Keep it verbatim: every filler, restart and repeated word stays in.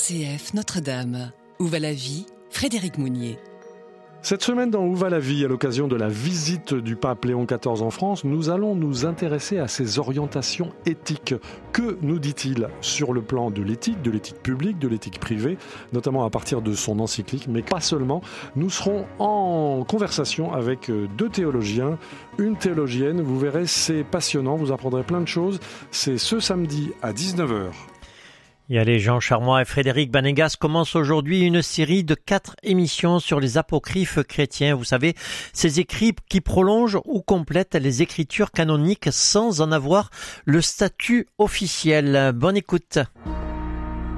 C F Notre-Dame. Où va la vie ? Frédéric Mounier. Cette semaine dans Où va la vie, à l'occasion de la visite du pape Léon quatorze en France, nous allons nous intéresser à ses orientations éthiques. Que nous dit-il sur le plan de l'éthique, de l'éthique publique, de l'éthique privée, notamment à partir de son encyclique, mais pas seulement. Nous serons en conversation avec deux théologiens, une théologienne. Vous verrez, c'est passionnant, vous apprendrez plein de choses. C'est ce samedi à dix-neuf heures. Et allez, Jean Charmois et Frédéric Banégas commencent aujourd'hui une série de quatre émissions sur les apocryphes chrétiens. Vous savez, ces écrits qui prolongent ou complètent les écritures canoniques sans en avoir le statut officiel. Bonne écoute.